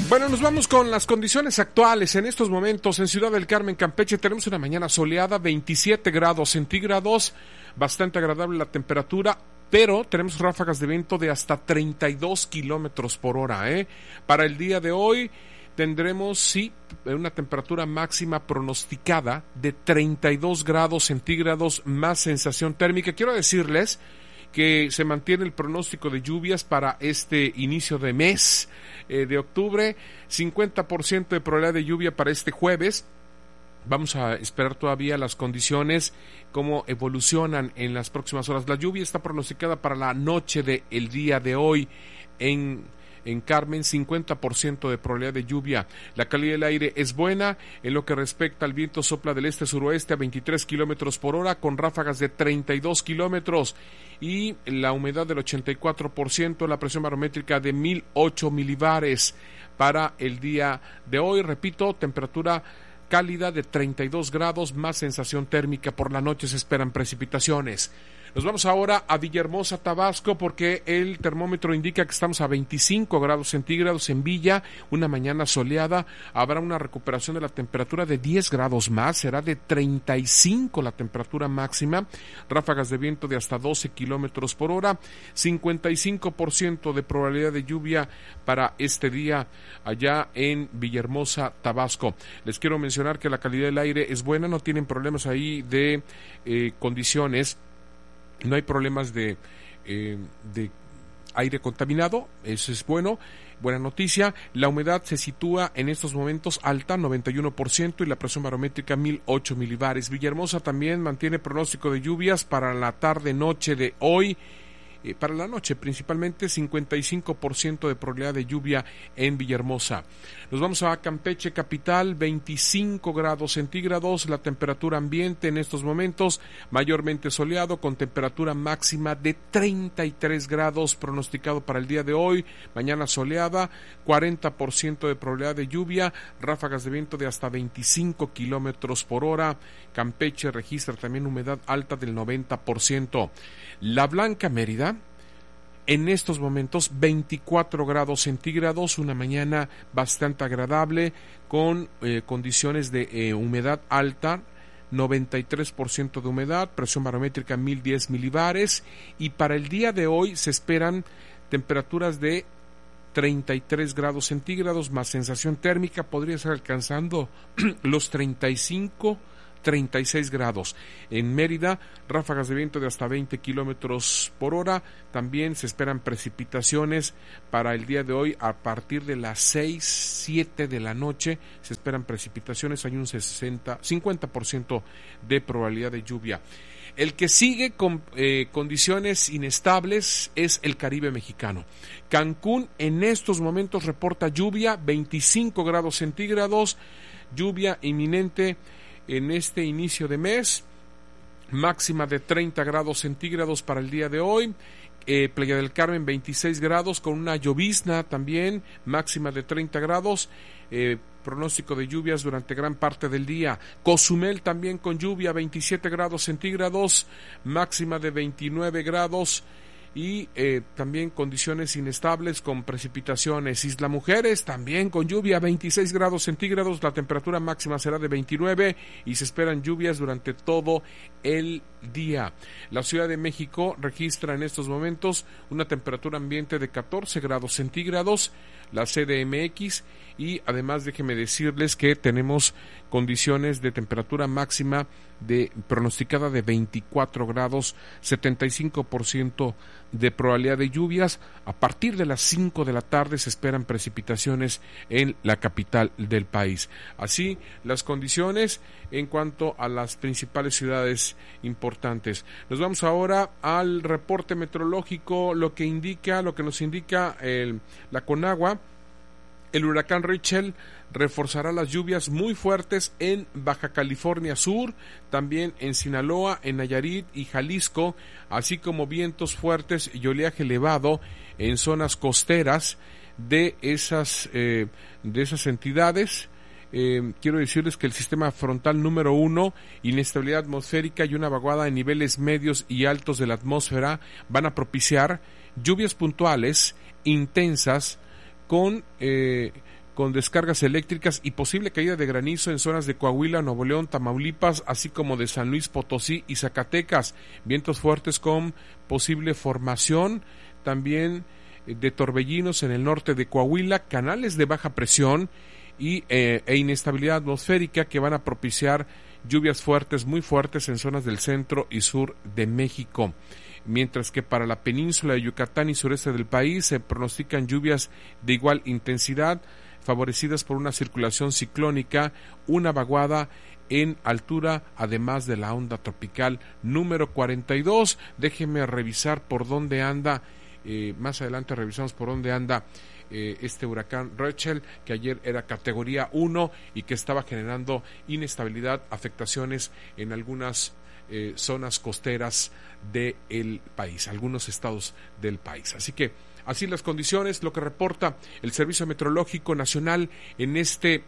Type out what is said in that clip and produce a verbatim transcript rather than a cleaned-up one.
Bueno, nos vamos con las condiciones actuales. En estos momentos en Ciudad del Carmen, Campeche, tenemos una mañana soleada, veintisiete grados centígrados, bastante agradable la temperatura, pero tenemos ráfagas de viento de hasta treinta y dos kilómetros por hora. ¿eh? Para el día de hoy tendremos, sí, una temperatura máxima pronosticada de treinta y dos grados centígrados más sensación térmica. Quiero decirles que se mantiene el pronóstico de lluvias para este inicio de mes eh, de octubre, cincuenta por ciento de probabilidad de lluvia para este jueves. Vamos a esperar todavía las condiciones, cómo evolucionan en las próximas horas. La lluvia está pronosticada para la noche del día de hoy en En Carmen, cincuenta por ciento de probabilidad de lluvia. La calidad del aire es buena. En lo que respecta al viento, sopla del este-suroeste a veintitrés kilómetros por hora, con ráfagas de treinta y dos kilómetros. Y la humedad del ochenta y cuatro por ciento, la presión barométrica de mil ocho milibares para el día de hoy. Repito, temperatura cálida de treinta y dos grados, más sensación térmica. Por la noche se esperan precipitaciones. Nos vamos ahora a Villahermosa, Tabasco, porque el termómetro indica que estamos a veinticinco grados centígrados en Villa, una mañana soleada. Habrá una recuperación de la temperatura de diez grados más, será de treinta y cinco la temperatura máxima, ráfagas de viento de hasta doce kilómetros por hora, cincuenta y cinco por ciento de probabilidad de lluvia para este día allá en Villahermosa, Tabasco. Les quiero mencionar que la calidad del aire es buena, no tienen problemas ahí de eh, condiciones. No hay problemas de, eh, de aire contaminado, eso es bueno, buena noticia. La humedad se sitúa en estos momentos alta, noventa y uno por ciento, y la presión barométrica mil ocho milibares. Villahermosa también mantiene pronóstico de lluvias para la tarde-noche de hoy. Eh, para la noche principalmente cincuenta y cinco por ciento de probabilidad de lluvia en Villahermosa. Nos vamos a Campeche capital, veinticinco grados centígrados, la temperatura ambiente en estos momentos mayormente soleado, con temperatura máxima de treinta y tres grados pronosticado para el día de hoy. Mañana soleada, cuarenta por ciento de probabilidad de lluvia, ráfagas de viento de hasta veinticinco kilómetros por hora. Campeche registra también humedad alta del noventa por ciento. La Blanca, Mérida, en estos momentos veinticuatro grados centígrados, una mañana bastante agradable, con eh, condiciones de eh, humedad alta, noventa y tres por ciento de humedad, presión barométrica mil diez milibares, y para el día de hoy se esperan temperaturas de treinta y tres grados centígrados más sensación térmica, podría estar alcanzando los treinta y cinco, treinta y seis grados. En Mérida, ráfagas de viento de hasta veinte kilómetros por hora. También se esperan precipitaciones para el día de hoy a partir de las seis, siete de la noche. Se esperan precipitaciones, hay un sesenta, cincuenta por ciento de probabilidad de lluvia. El que sigue con eh, condiciones inestables es el Caribe mexicano. Cancún en estos momentos reporta lluvia, veinticinco grados centígrados, lluvia inminente en este inicio de mes, máxima de treinta grados centígrados para el día de hoy. eh, Playa del Carmen veintiséis grados con una llovizna también, máxima de treinta grados, eh, pronóstico de lluvias durante gran parte del día. Cozumel también con lluvia, veintisiete grados centígrados, máxima de veintinueve grados, y eh, también condiciones inestables con precipitaciones. Isla Mujeres también con lluvia, veintiséis grados centígrados, la temperatura máxima será de veintinueve y se esperan lluvias durante todo el día. La Ciudad de México registra en estos momentos una temperatura ambiente de catorce grados centígrados, la C D M X, y además déjenme decirles que tenemos condiciones de temperatura máxima de pronosticada de veinticuatro grados, setenta y cinco por ciento de probabilidad de lluvias. A partir de las cinco de la tarde se esperan precipitaciones en la capital del país. Así las condiciones en cuanto a las principales ciudades importantes. Nos vamos ahora al reporte meteorológico, lo que indica, lo que nos indica el, la Conagua. El huracán Richel reforzará las lluvias muy fuertes en Baja California Sur, también en Sinaloa, en Nayarit y Jalisco, así como vientos fuertes y oleaje elevado en zonas costeras de esas, eh, de esas entidades. Eh, quiero decirles que el sistema frontal número uno, inestabilidad atmosférica y una vaguada en niveles medios y altos de la atmósfera van a propiciar lluvias puntuales, intensas, con, eh, con descargas eléctricas y posible caída de granizo en zonas de Coahuila, Nuevo León, Tamaulipas, así como de San Luis Potosí y Zacatecas. Vientos fuertes con posible formación también de torbellinos en el norte de Coahuila, canales de baja presión y eh, e inestabilidad atmosférica que van a propiciar lluvias fuertes, muy fuertes en zonas del centro y sur de México. Mientras que para la península de Yucatán y sureste del país se pronostican lluvias de igual intensidad, favorecidas por una circulación ciclónica, una vaguada en altura, además de la onda tropical número cuarenta y dos. Déjeme revisar por dónde anda, eh, más adelante revisamos por dónde anda eh, este huracán Rachel, que ayer era categoría uno y que estaba generando inestabilidad, afectaciones en algunas eh, zonas costeras del país, algunos estados del país. Así que así las condiciones, lo que reporta el Servicio Meteorológico Nacional en este